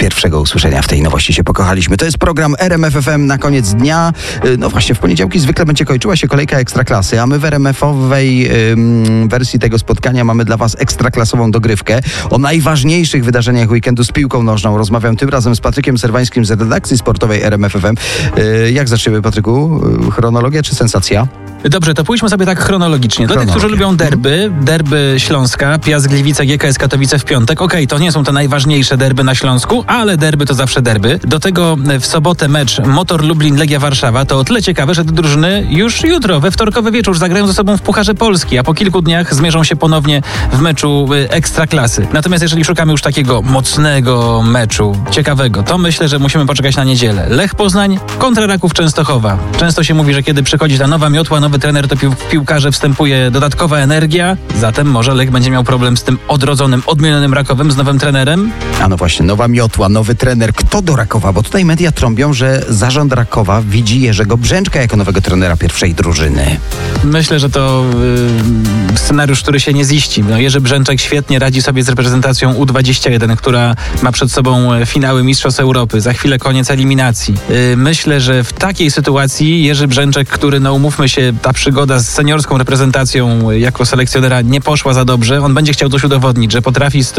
pierwszego usłyszenia w tej nowości się pokochaliśmy. To jest program RMF FM na koniec dnia. No właśnie, w poniedziałki zwykle będzie kończyła się kolejka Ekstraklasy, a my w RMF-owej wersji tego spotkania mamy dla Was ekstraklasową dogrywkę. O najważniejszych wydarzeniach weekendu z piłką nożną rozmawiam tym razem z Patrykiem Serwańskim z redakcji sportowej RMF FM. Jak zaczniemy, Patryku? Chronologia czy sensacja? Dobrze, to pójdźmy sobie tak chronologicznie. Dla tych, którzy lubią derby Śląska, Piast Gliwice, GKS Katowice w piątek. Okej, to nie są te najważniejsze derby na Śląsku, ale derby to zawsze derby. Do tego w sobotę mecz Motor Lublin, Legia Warszawa. To o tyle ciekawe, że te drużyny już jutro, we wtorkowy wieczór zagrają ze sobą w Pucharze Polski, a po kilku dniach zmierzą się ponownie w meczu Ekstraklasy. Natomiast jeżeli szukamy już takiego mocnego meczu, ciekawego, to myślę, że musimy poczekać na niedzielę. Lech Poznań kontra Raków Częstochowa. Często się mówi, że kiedy przychodzi ta nowa miotła, nowy trener, to w piłkarze wstępuje dodatkowa energia, zatem może Lech będzie miał problem z tym odrodzonym, odmienionym Rakowem, z nowym trenerem? A no właśnie, nowa miotła, nowy trener. Kto do Rakowa? Bo tutaj media trąbią, że zarząd Rakowa widzi Jerzego Brzęczka jako nowego trenera pierwszej drużyny. Myślę, że to scenariusz, który się nie ziści. No, Jerzy Brzęczek świetnie radzi sobie z reprezentacją U21, która ma przed sobą finały Mistrzostw Europy. Za chwilę koniec eliminacji. Myślę, że w takiej sytuacji Jerzy Brzęczek, który, no umówmy się, ta przygoda z seniorską reprezentacją jako selekcjonera nie poszła za dobrze. On będzie chciał coś udowodnić, że potrafi z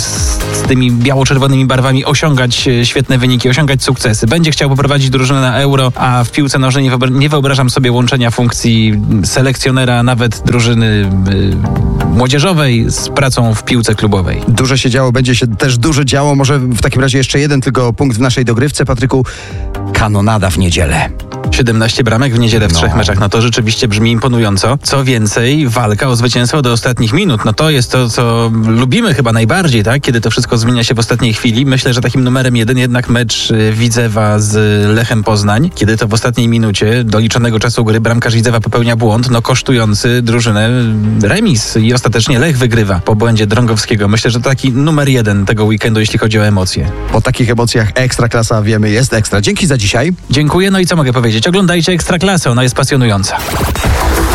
tymi biało-czerwonymi barwami osiągać świetne wyniki, osiągać sukcesy. Będzie chciał poprowadzić drużynę na Euro, a w piłce nożnej nie wyobrażam sobie łączenia funkcji selekcjonera, nawet drużyny młodzieżowej z pracą w piłce klubowej. Dużo się działo, będzie się też dużo działo. Może w takim razie jeszcze jeden tylko punkt w naszej dogrywce. Patryku, kanonada w niedzielę. 17 bramek w niedzielę w 3 meczach. No to rzeczywiście brzmi imponująco. Co więcej, walka o zwycięstwo do ostatnich minut. No to jest to, co lubimy chyba najbardziej, tak? Kiedy to wszystko zmienia się w ostatniej chwili. Myślę, że takim numerem 1 jednak mecz Widzewa z Lechem Poznań. Kiedy to w ostatniej minucie do liczonego czasu gry bramkarz Widzewa popełnia błąd, no kosztujący drużynę remis i ostatecznie Lech wygrywa po błędzie Drągowskiego. Myślę, że to taki numer 1 tego weekendu, jeśli chodzi o emocje. Po takich emocjach Ekstraklasa, wiemy, jest ekstra. Dzięki za dzisiaj. Dziękuję, no i co mogę powiedzieć? Oglądajcie Ekstraklasę, ona jest pasjonująca.